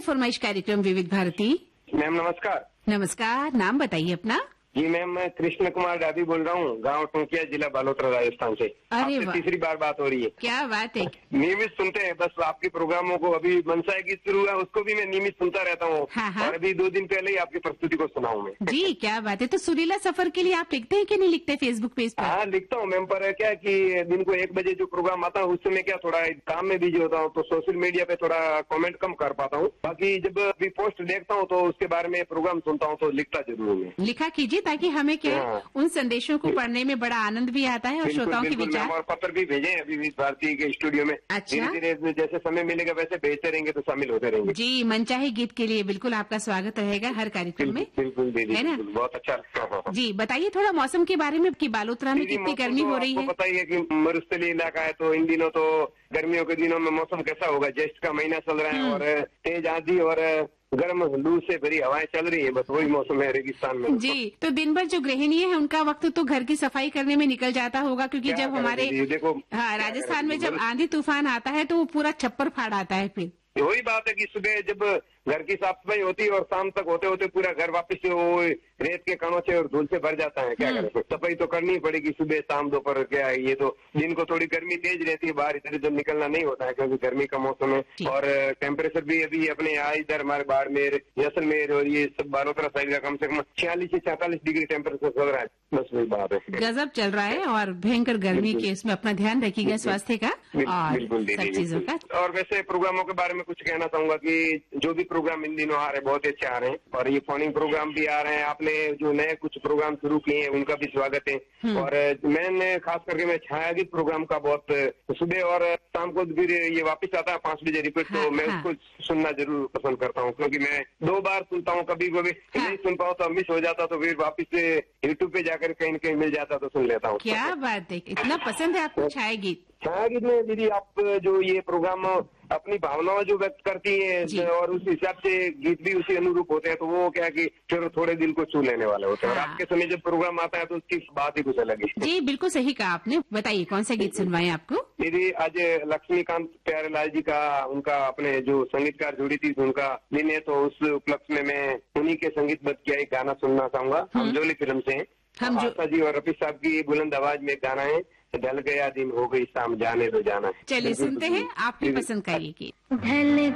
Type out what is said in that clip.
फरमाइश कार्यक्रम विविध भारती। मैम नमस्कार। नमस्कार, नाम बताइए अपना। जी मैम, मैं कृष्ण कुमार डाबी बोल रहा हूँ, गांव टोंकिया, जिला बालोतरा, राजस्थान से। अरे आपसे वाह, तीसरी बार बात हो रही है। क्या बात है। नियमित सुनते हैं बस आपके प्रोग्रामों को। अभी मनसाय गीत शुरू हुआ, उसको भी मैं नियमित सुनता रहता हूँ। हाँ, हाँ। और अभी 2 दिन पहले ही आपकी प्रस्तुति को सुना हूँ मैं। जी क्या बात है। तो सुरीला सफर के लिए आप लिखते हैं कि नहीं लिखते फेसबुक पेज पर? हाँ लिखता हूँ मैम, पर क्या कि दिन को 1 बजे जो प्रोग्राम आता है उस समय क्या थोड़ा काम में बिजी होता हूँ, तो सोशल मीडिया पे थोड़ा कमेंट कम कर पाता हूँ। बाकी जब भी पोस्ट देखता हूँ तो उसके बारे में प्रोग्राम सुनता हूँ तो लिखता जरूर हूँ मैं। लिखा कीजिए ताकि हमें क्या हाँ। उन संदेशों को पढ़ने में बड़ा आनंद भी आता है और श्रोताओं के बिल्कुल विचार। मैम, और पत्र भी भेजे हैं अभी विविध भारती के स्टूडियो में। अच्छा। धीरे धीरे जैसे समय मिलेगा वैसे भेजते रहेंगे तो शामिल होते रहेंगे। जी, मनचाहे गीत के लिए बिल्कुल आपका स्वागत रहेगा हर कार्यक्रम में। बिल्कुल दीदी, है ना? बिल्कुल, बहुत अच्छा लगता है। जी बताइए थोड़ा मौसम के बारे में कि बालोतरा में दीदी, कितनी मौसम गर्मी तो हो रही है। आपको पता ही है कि मरुस्थलीय इलाका है, तो इन दिनों तो गर्मियों के दिनों में मौसम कैसा होगा। ज्येष्ठ का महीना चल रहा है और तेज आंधी और गर्म लू से भरी हवाएं चल रही है। बस वही मौसम है रेगिस्तान में। जी, तो दिन भर जो गृहिणी है उनका वक्त तो घर की सफाई करने में निकल जाता होगा, क्योंकि क्या जब करें हमारे दीदी, देखो हाँ क्या राजस्थान में करें जब आंधी तूफान आता है तो वो पूरा छप्पर फाड़ आता है। फिर वही बात है कि सुबह जब घर की साफ सफाई होती है और शाम तक होते होते पूरा घर वापस से वो रेत के कणों से और धूल से भर जाता है। क्या करें, सफाई तो करनी पड़ेगी सुबह शाम दोपहर। क्या है, ये तो दिन को थोड़ी गर्मी तेज रहती है, बाहर इधर उधर निकलना नहीं होता है क्योंकि गर्मी का मौसम है। और टेम्परेचर भी अभी अपने यहाँ इधर हमारे बाड़मेर, जैसलमेर और ये सब बालोतरा साइड का कम से कम 46 से 47 डिग्री टेम्परेचर चल रहा है। बस वही बात है, गजब चल रहा है और भयंकर गर्मी के इसमें अपना ध्यान रखिएगा स्वास्थ्य का और सब चीजों का। और वैसे प्रोग्रामों के बारे में कुछ कहना चाहूंगा कि जो भी प्रोग्राम इन दिनों आ रहे हैं बहुत अच्छे आ रहे हैं और ये फोनिंग प्रोग्राम भी आ रहे हैं। आपने जो नए कुछ प्रोग्राम शुरू किए हैं उनका भी स्वागत है। और मैंने खास करके मैं छायागीत प्रोग्राम का बहुत सुबह और शाम को फिर ये वापस आता है 5 बजे रिपीट, तो मैं उसको सुनना जरूर पसंद करता हूँ क्योंकि मैं 2 बार सुनता हूँ। कभी कभी नहीं सुन पाऊँ तो मिस हो जाता, तो फिर वापस से यूट्यूब पे जाकर कहीं न कहीं मिल जाता तो सुन लेता हूँ। क्या बात है, इतना पसंद है आपको छायागीत? छायागीत में दीदी आप जो ये प्रोग्राम अपनी भावनाओं जो व्यक्त करती है और उस हिसाब से गीत भी उसी अनुरूप होते हैं, तो वो क्या कि फिर थोड़े दिल को छू लेने वाले होते हैं। और आपके समय जब प्रोग्राम आता है तो उसकी बात ही कुछ अलग है। जी बिल्कुल सही कहा आपने। बताइए कौन सा गीत सुनवाएं आपको? दीदी आज लक्ष्मीकांत प्यारेलाल जी का उनका अपने जो संगीतकार जुड़ी थी उनका दिन है, तो उस उपलक्ष्य में मैं उन्हीं के संगीतबद्ध किया एक गाना सुनना चाहूंगा। हम जोली फिल्म से आशा जी और रफी साहब की बुलंद आवाज में गाना है, ढल गया दिन हो गई शाम जाने दो जाना है। चलिए सुनते हैं, आपकी पसंद का ये गीत।